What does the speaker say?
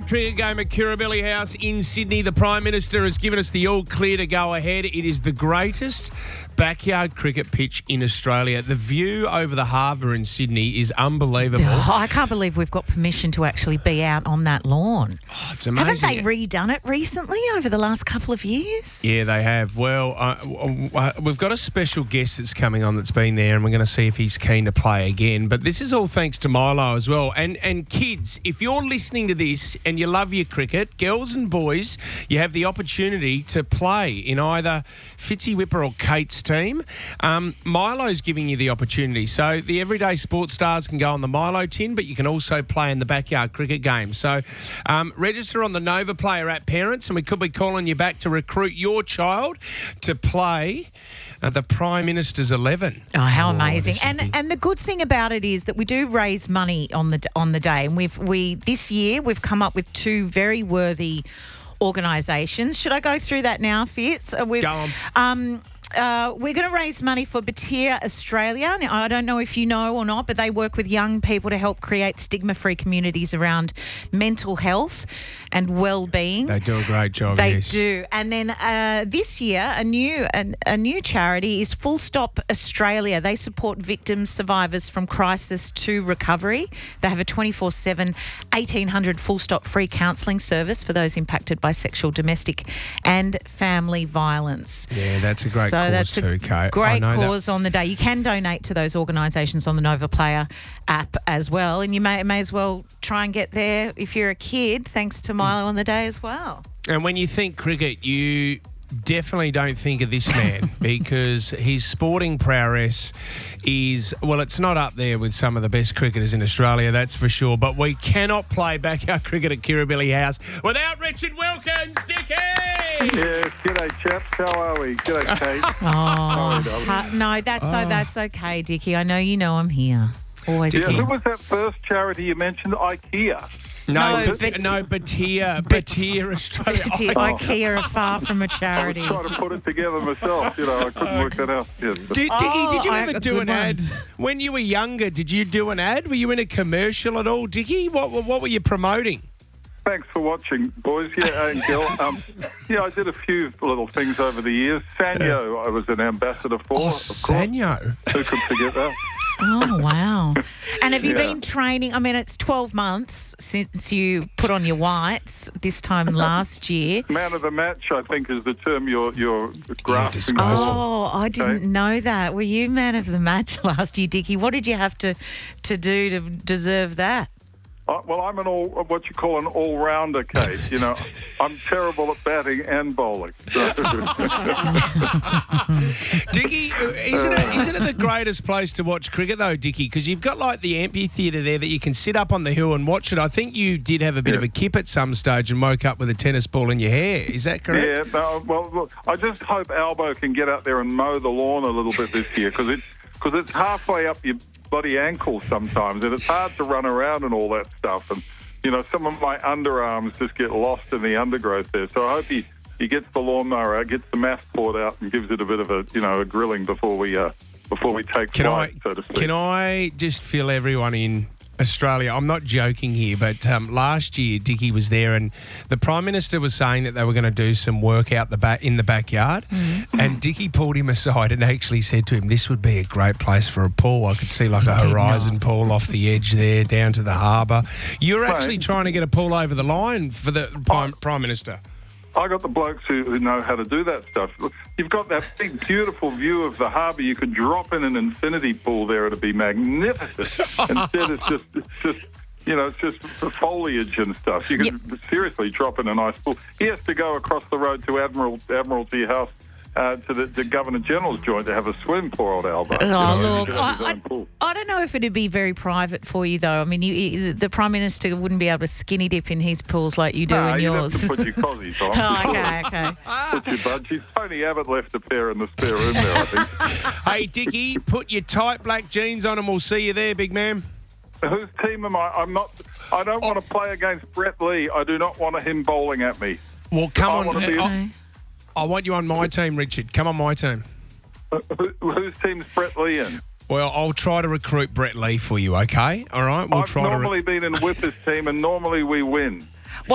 cricket game at Kirribilli House in Sydney. The Prime Minister has given us the all clear to go ahead. It is the greatest backyard cricket pitch in Australia. The view over the harbour in Sydney is unbelievable. Oh, I can't believe we've got permission to actually be out on that lawn. Oh, it's amazing. Haven't they redone it recently over the last couple of years? Yeah, they have. Well, we've got a special guest that's coming on that's been there, and we're going to see if he's keen to play again. But this is all thanks to Milo as well. And kids, if you're listening to this and you love your cricket, girls and boys, you have the opportunity to play in either Fitzy Whipper or Kate's team. Milo's giving you the opportunity. So the everyday sports stars can go on the Milo tin, but you can also play in the backyard cricket game. So register on the Nova Player app, parents, and we could be calling you back to recruit your child to play the Prime Minister's 11. Oh, how amazing! And the good thing about it is that we do raise money on the day, and this year we've come up with two very worthy organisations. Should I go through that now, Fitz? Go on. We're going to raise money for Batyr Australia. Now, I don't know if you know or not, but they work with young people to help create stigma-free communities around mental health and well-being. They do a great job. They yes. do. And then this year, a new charity is Full Stop Australia. They support victims, survivors from crisis to recovery. They have a 24/7, 1800 full stop free counselling service for those impacted by sexual, domestic and family violence. Yeah, that's a great So that's too, a Kate. great cause on the day. You can donate to those organisations on the Nova Player app as well, and you may as well try and get there if you're a kid, thanks to Milo on the day as well. And when you think cricket, you definitely don't think of this man because his sporting prowess is, well, it's not up there with some of the best cricketers in Australia, that's for sure. But we cannot play backyard cricket at Kirribilli House without Richard Wilkins, Dickie! Yes, g'day chaps, how are we? G'day Kate. No, that's okay, Dickie. I know you know I'm here. Always Yeah, here. who was that first charity you mentioned? IKEA. Batyr Australia. IKEA are far from a charity. I was trying to put it together myself, I couldn't work that out. Yes. Dickie, did you ever do an ad? one. When you were younger, did you do an ad? Were you in a commercial at all, Dickie? What were you promoting? Thanks for watching, boys. Yeah, and Gil. I did a few little things over the years. Sanyo, I was an ambassador for. Oh, of Sanyo. course. Who could forget that? Oh, wow. And have you Yeah. been training? I mean, it's 12 months since you put on your whites this time last year. Man of the match, I think, is the term you're grasping for. disgraceful. Oh, I didn't know that. Were you man of the match last year, Dickie? What did you have to do to deserve that? Well, I'm what you call an all-rounder, Kate. I'm terrible at batting and bowling. Dickie, isn't it the greatest place to watch cricket though, Dickie? Because you've got like the amphitheatre there that you can sit up on the hill and watch it. I think you did have a bit of a kip at some stage and woke up with a tennis ball in your hair. Is that correct? Yeah, well, look, I just hope Albo can get out there and mow the lawn a little bit this year because it's halfway up your bloody ankles sometimes, and it's hard to run around and all that stuff. And some of my underarms just get lost in the undergrowth there. So I hope he gets the lawnmower out, gets the mass board out, and gives it a bit of a grilling before we take flight, so to speak. Can I just fill everyone in? Australia, I'm not joking here, but last year Dickie was there and the Prime Minister was saying that they were going to do some work out in the backyard, and Dickie pulled him aside and actually said to him, this would be a great place for a pool. I could see like a horizon pool off the edge there down to the harbour. You're actually trying to get a pool over the line for the Prime Minister. I got the blokes who know how to do that stuff. Look, you've got that big, beautiful view of the harbour. You could drop in an infinity pool there. It'd be magnificent. Instead, it's just foliage and stuff. You could seriously drop in a nice pool. He has to go across the road to Admiralty House to the Governor General's joint to have a swim, poor old Albo. Look, I don't know if it'd be very private for you, though. I mean, the Prime Minister wouldn't be able to skinny dip in his pools like you do in yours. You have to put your cozzies on. Okay. Put your budgies. Tony Abbott left a pair in the spare room there, I think. Hey, Dickie, put your tight black jeans on and we'll see you there, big man. Whose team am I? I don't want to play against Brett Lee. I do not want him bowling at me. Well, come on. I want you on my team, Richard. Come on my team. Whose team's Brett Lee in? Well, I'll try to recruit Brett Lee for you, okay? All right? I've normally been in Whipper's team, and normally we win.